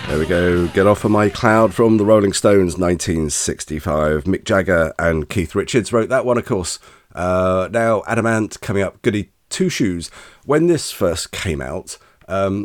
There we go. Get Off of My Cloud from the Rolling Stones, 1965. Mick Jagger and Keith Richards wrote that one, of course. Now, Adamant coming up. Goody Two Shoes. When this first came out,